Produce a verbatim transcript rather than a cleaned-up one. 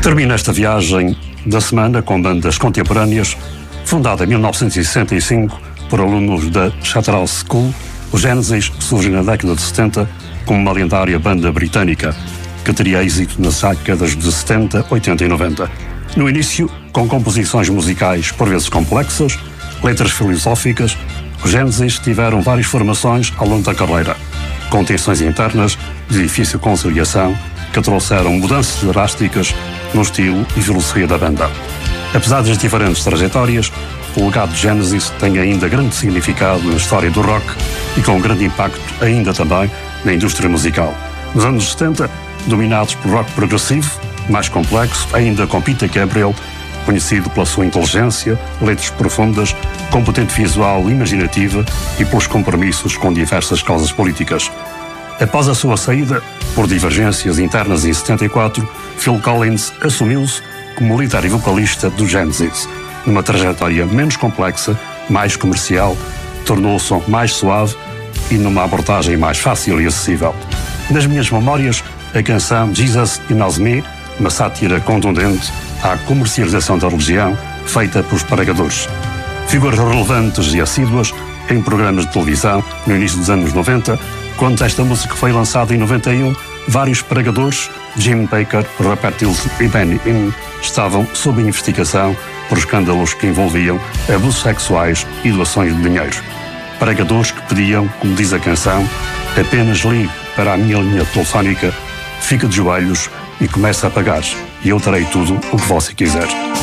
Termina esta viagem da semana com bandas contemporâneas. Fundada em mil novecentos e sessenta e cinco por alunos da Charterhouse School, o Genesis surge na década de setenta como uma lendária banda britânica que teria êxito nas décadas de setenta, oitenta e noventa. No início, com composições musicais por vezes complexas, letras filosóficas, os Genesis tiveram várias formações ao longo da carreira, com tensões internas de difícil conciliação que trouxeram mudanças drásticas no estilo e filosofia da banda. Apesar das diferentes trajetórias, o legado de Genesis tem ainda grande significado na história do rock e com grande impacto ainda também na indústria musical. Nos anos setenta, dominados por rock progressivo, mais complexo, ainda com Peter Gabriel, conhecido pela sua inteligência, letras profundas, competente visual e imaginativa e pelos compromissos com diversas causas políticas. Após a sua saída, por divergências internas em setenta e quatro, Phil Collins assumiu-se como líder e vocalista do Genesis. Numa trajetória menos complexa, mais comercial, tornou o som mais suave e numa abordagem mais fácil e acessível. Nas minhas memórias, a canção Jesus He Knows Me, uma sátira contundente à comercialização da religião feita pelos pregadores. Figuras relevantes e assíduas em programas de televisão no início dos anos noventa, quando esta música foi lançada em noventa e um, vários pregadores, Jim Baker, Rupert Hills e Benny Hinn, estavam sob investigação por escândalos que envolviam abusos sexuais e doações de dinheiro. Pregadores que pediam, como diz a canção, apenas ligue para a minha linha telefónica, fica de joelhos e começa a pagar, e eu terei tudo o que você quiser.